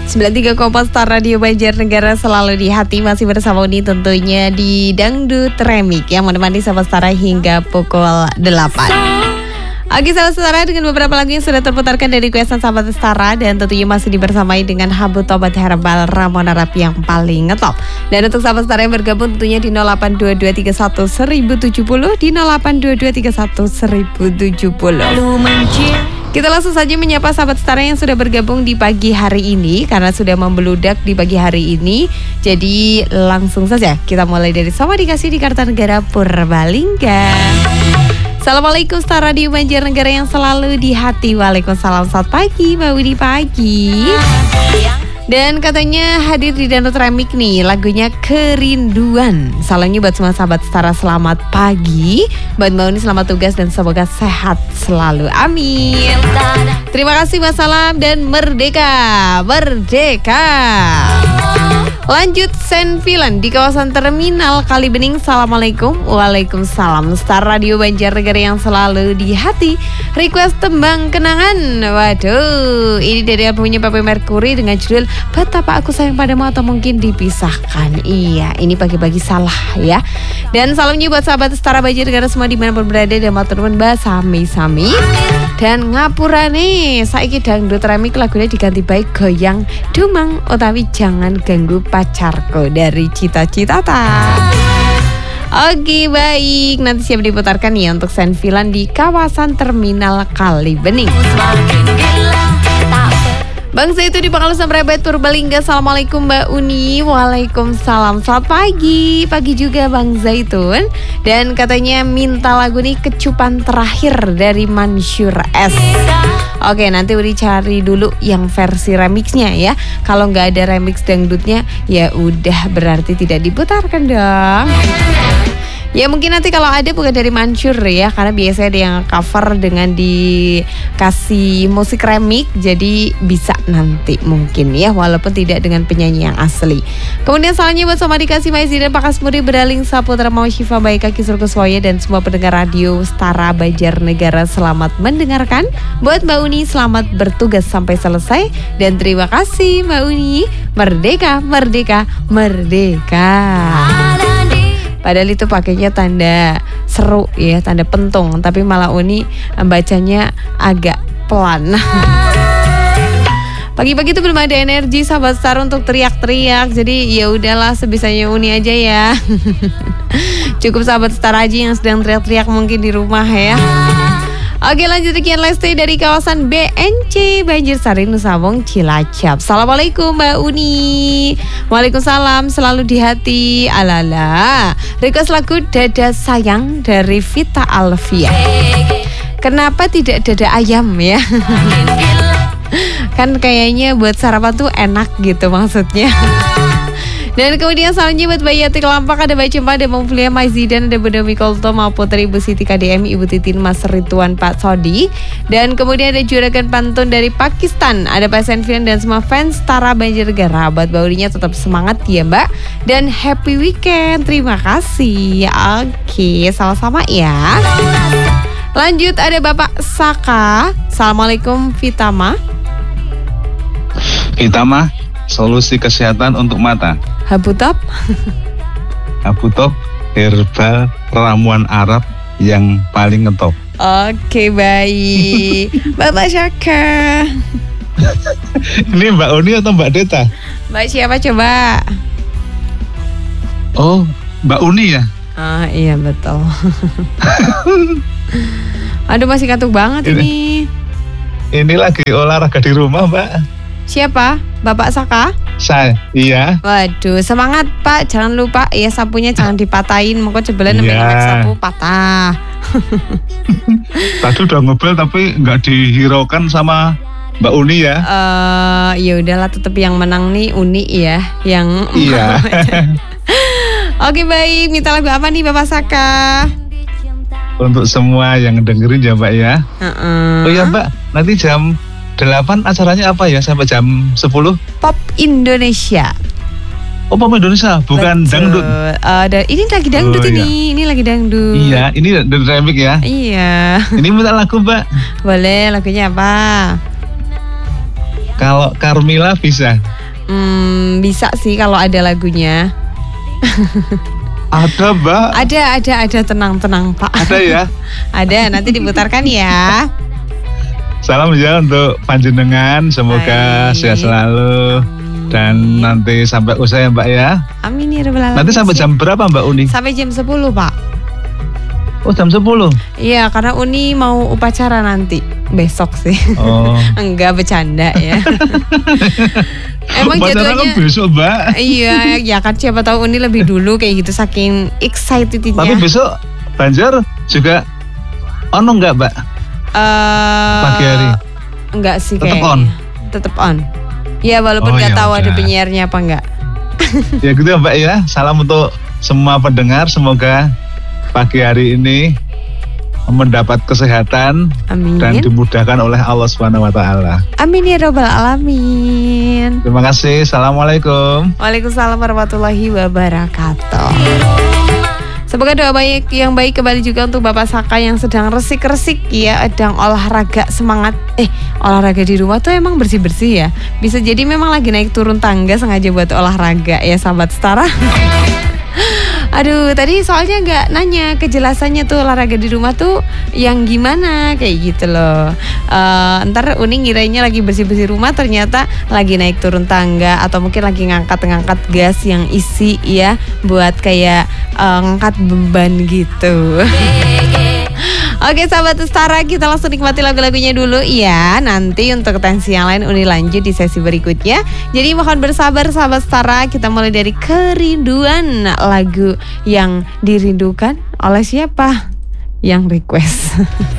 93 Star Radio Banjarnegara selalu di hati. Masih bersama Uni tentunya di Dangdut Remik yang menemani sahabat Stara hingga pukul 8. Oke sahabat Stara, dengan beberapa lagu yang sudah terputarkan dari requestan sahabat Stara, dan tentunya masih dibersamai dengan Habut Obat Herbal Ramon Arab yang paling ngetop. Dan untuk sahabat Stara yang bergabung tentunya di 0822311070, di 0822311070. Kita langsung saja menyapa sahabat Stara yang sudah bergabung di pagi hari ini, karena sudah membeludak di pagi hari ini. Jadi langsung saja kita mulai dari Sama Dikasih di Kartanegara Purbalingga. Assalamualaikum Star Radio Banjarnegara yang selalu di hati. Waalaikumsalam, selamat pagi Mbak Widi pagi. Dan katanya hadir di Dangdut Remik nih lagunya Kerinduan. Salamnya buat semua sahabat Stara, selamat pagi. Buat Mbak Uni selamat tugas dan semoga sehat selalu, amin. Terima kasih Mbak Salam dan Merdeka. Lanjut Senfilan di kawasan Terminal Kalibening. Assalamualaikum. Waalaikumsalam. Star Radio Banjarnegara yang selalu di hati. Request tembang kenangan. Waduh, ini dari albumnya Papi Mercury dengan judul Betapa Aku Sayang Padamu atau mungkin Dipisahkan. Iya, ini pagi-pagi salah ya. Dan salamnya buat sahabat Stara Banjarnegara semua dimanapun berada, dan matur nuwun sami-sami. Dan ngapura nih, saiki Dangdut Remik lagunya diganti baik goyang dumang utawi jangan ganggu pacarku dari Cita-Cita. Oke baik, nanti siap diputarkan ya untuk Senfilan di kawasan Terminal Kalibening. Bang Zaitu di Pangalusan Merebet Purbalingga. Assalamualaikum Mbak Uni. Waalaikumsalam, selamat pagi. Pagi juga Bang Zaitun. Dan katanya minta lagu nih Kecupan Terakhir dari Mansur S. Oke, nanti Uni cari dulu yang versi remixnya ya. Kalau nggak ada remix dangdutnya, ya udah berarti tidak diputarkan dong. Ya mungkin nanti kalau ada bukan dari Mansur ya, karena biasanya ada yang cover dengan dikasih musik remix, jadi bisa nanti mungkin ya, walaupun tidak dengan penyanyi yang asli. Kemudian salahnya buat Sama Dikasih Maizi dan Pak Kasmuri Beraling Saputra Mau Syifa Baika Kisur Kuswoyo dan semua pendengar radio Stara Banjarnegara, selamat mendengarkan. Buat Mbak Uni selamat bertugas sampai selesai, dan terima kasih Mbak Uni. Merdeka, merdeka, merdeka. Padahal itu pakainya tanda seru ya, tanda pentung, tapi malah Uni bacanya agak pelan. Pagi-pagi itu belum ada energi sahabat Star untuk teriak-teriak, jadi ya udahlah sebisanya Uni aja ya. Cukup sahabat Star aja yang sedang teriak-teriak mungkin di rumah ya. Oke, lanjut Kian Lesti dari kawasan BNC Banjirsari Nusawong Cilacap. Assalamualaikum Mbak Uni. Waalaikumsalam, selalu di hati. Alala, request lagu Dada Sayang dari Vita Alvia. Kenapa tidak dada ayam ya? Kan kayaknya buat sarapan tuh enak gitu maksudnya. Dan kemudian selanjutnya buat Bayi Yati Kelampak, ada Bayi Cempa, ada Mumfilia Maizidan, ada Bunda Mikolto, mau Putri Ibu Siti KDM, Ibu Titin, Mas Rituan, Pak Sodi. Dan kemudian ada juragan pantun dari Pakistan, ada Pak Senfian dan semua fans Stara Banjarnegara. Buat Baurinya tetap semangat ya Mbak, dan happy weekend. Terima kasih. Oke, sama-sama ya. Lanjut ada Bapak Saka. Assalamualaikum Vitama. Vitama, solusi kesehatan untuk mata. Habutop. Habutop herbal ramuan Arab yang paling ngetop. Oke baik. Bapak Syaka. Ini Mbak Uni atau Mbak Deta? Mbak siapa coba? Oh, Mbak Uni ya? Ah iya betul. Aduh masih kantuk banget ini. Ini lagi olahraga di rumah Mbak. Siapa? Bapak Saka? Saya, iya. Waduh, semangat Pak. Jangan lupa ya sapunya jangan dipatahin. Mongko cebelan nemek sapu patah. Tadi udah ngobel tapi nggak dihiraukan sama Mbak Uni ya? Ya udahlah, tetap yang menang nih Uni ya. Yang iya. Oke baik, minta lagu apa nih Bapak Saka? Untuk semua yang dengerin ya Mbak ya. Oh ya Mbak, nanti jam 8 acaranya apa ya sampai jam 10? Pop Indonesia. Oh, Pop Indonesia, bukan betul. Dangdut. Ini lagi dangdut iya. ini lagi dangdut. Iya, ini Dangdut Remik ya. Iya. Ini minta lagu Mbak. Boleh, lagunya apa? Kalau Carmila bisa. Bisa sih kalau ada lagunya. Ada Mbak. Ada, tenang Pak. Ada ya? Ada, nanti diputarkan ya. Salam ya untuk panjenengan, semoga sehat selalu. Dan nanti sampai usai Mbak ya. Amin ya rabbal alamin. Nanti sampai jam berapa Mbak Uni? Sampai jam 10 Pak. Oh jam 10? Iya, karena Uni mau upacara nanti. Besok sih. Oh. Enggak, bercanda ya. Emang upacara jadwalnya kan besok Mbak. Iya, ya kan siapa tahu Uni lebih dulu kayak gitu saking excitednya. Tapi besok Banjar juga enggak Mbak? Pagi hari? Enggak sih tetep kayaknya. Tetep on. Ya walaupun nggak tahu ada penyiarnya apa enggak. Ya gitu ya Mbak ya. Salam untuk semua pendengar. Semoga pagi hari ini mendapat kesehatan. Amin. Dan dimudahkan oleh Allah Subhanahu Wa Taala. Amin ya rabbal alamin. Terima kasih. Assalamualaikum. Waalaikumsalam warahmatullahi wabarakatuh. Semoga doa baik yang baik kembali juga untuk Bapak Saka yang sedang resik-resik ya, sedang olahraga semangat. Olahraga di rumah tuh emang bersih-bersih ya. Bisa jadi memang lagi naik turun tangga sengaja buat olahraga ya sahabat setara. Aduh, tadi soalnya nggak nanya kejelasannya tuh olahraga di rumah tuh yang gimana kayak gitu loh. Ntar Uni ngirainya lagi bersih-bersih rumah, ternyata lagi naik turun tangga atau mungkin lagi ngangkat-ngangkat gas yang isi ya buat kayak ngangkat beban gitu. Oke sahabat setara, kita langsung nikmati lagu-lagunya dulu ya. Nanti untuk tensi yang lain Uni lanjut di sesi berikutnya. Jadi mohon bersabar sahabat setara. Kita mulai dari Kerinduan, lagu yang dirindukan oleh siapa? Yang request.